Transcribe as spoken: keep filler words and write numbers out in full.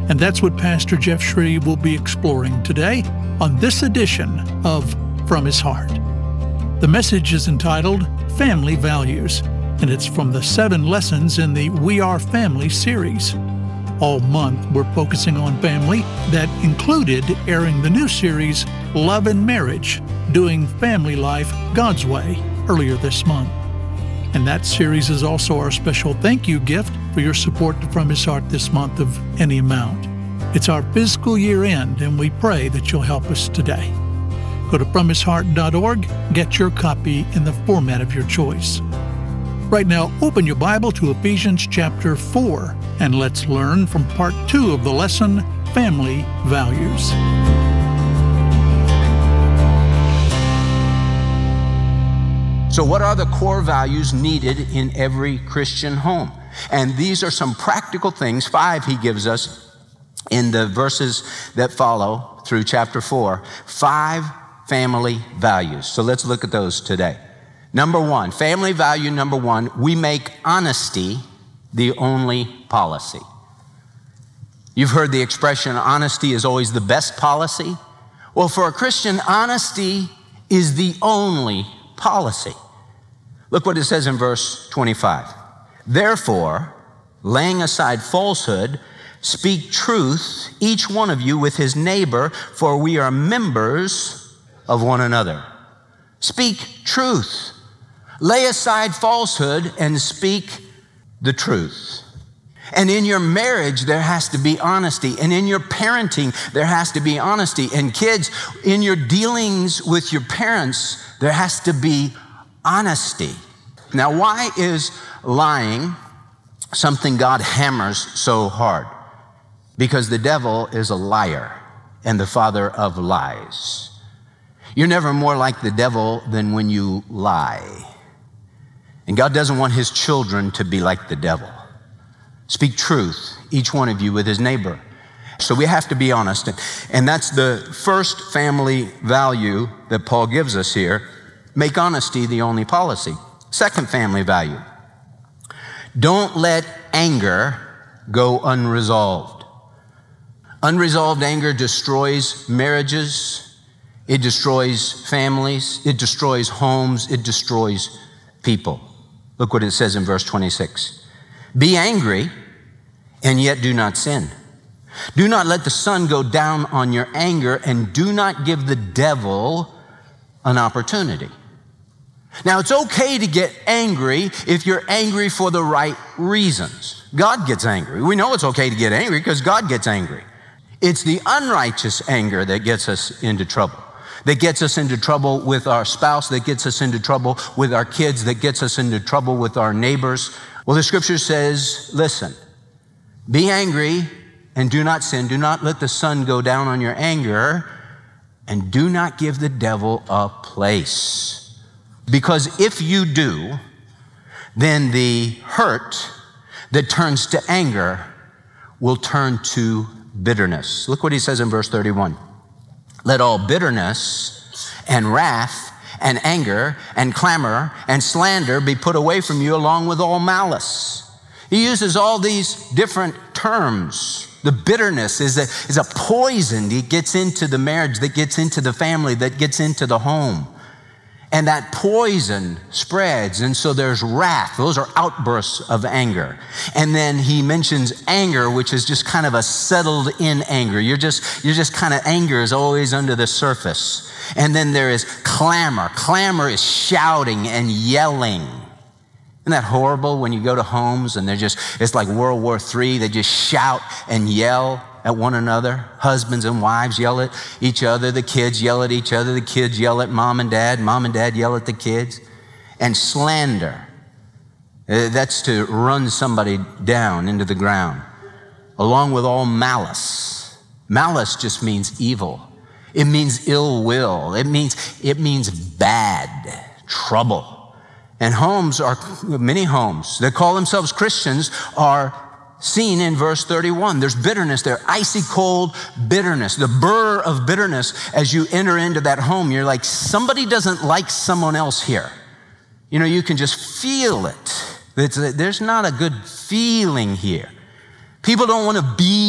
And that's what Pastor Jeff Shreve will be exploring today on this edition of From His Heart. The message is entitled Family Values, and it's from the seven lessons in the We Are Family series. All month, we're focusing on family. That included airing the new series, Love and Marriage, Doing Family Life God's Way, earlier this month. And that series is also our special thank you gift for your support to From His Heart this month of any amount. It's our fiscal year end, and we pray that you'll help us today. Go to from his heart dot org, get your copy in the format of your choice. Right now, open your Bible to Ephesians chapter four, and let's learn from part two of the lesson, Family Values. So what are the core values needed in every Christian home? And these are some practical things, five he gives us in the verses that follow through chapter four, five family values. So let's look at those today. Number one, family value number one, we make honesty the only policy. You've heard the expression, honesty is always the best policy. Well, for a Christian, honesty is the only policy. Look what it says in verse twenty-five. Therefore, laying aside falsehood, speak truth, each one of you with his neighbor, for we are members of one another. Speak truth. Lay aside falsehood and speak the truth. And in your marriage, there has to be honesty. And in your parenting, there has to be honesty. And kids, in your dealings with your parents, there has to be honesty. Now, why is lying something God hammers so hard? Because the devil is a liar and the father of lies. You're never more like the devil than when you lie. And God doesn't want his children to be like the devil. Speak truth, each one of you with his neighbor. So we have to be honest. And that's the first family value that Paul gives us here. Make honesty the only policy. Second family value. Don't let anger go unresolved. Unresolved anger destroys marriages. It destroys families. It destroys homes. It destroys people. Look what it says in verse twenty-six. Be angry and yet do not sin. Do not let the sun go down on your anger, and do not give the devil an opportunity. Now, it's okay to get angry if you're angry for the right reasons. God gets angry. We know it's okay to get angry because God gets angry. It's the unrighteous anger that gets us into trouble. That gets us into trouble with our spouse, that gets us into trouble with our kids, that gets us into trouble with our neighbors. Well, the scripture says, listen, be angry and do not sin. Do not let the sun go down on your anger, and do not give the devil a place. Because if you do, then the hurt that turns to anger will turn to bitterness. Look what he says in verse thirty-one. Let all bitterness and wrath and anger and clamor and slander be put away from you, along with all malice. He uses all these different terms. The bitterness is a, is a poison that gets into the marriage, that gets into the family, that gets into the home. And that poison spreads, and so there's wrath. Those are outbursts of anger. And then he mentions anger, which is just kind of a settled in anger. You're just, you're just kind of, anger is always under the surface. And then there is clamor. Clamor is shouting and yelling. Isn't that horrible when you go to homes and they're just, it's like World War Three. They just shout and yell at one another. Husbands and wives yell at each other. The kids yell at each other. The kids yell at mom and dad. Mom and dad yell at the kids. And slander. That's to run somebody down into the ground. Along with all malice. Malice just means evil. It means ill will. It means, it means bad, trouble. And homes are, many homes that call themselves Christians are seen in verse thirty-one. There's bitterness there, icy cold bitterness, the burr of bitterness as you enter into that home. You're like, somebody doesn't like someone else here. You know, you can just feel it. It's, there's not a good feeling here. People don't want to be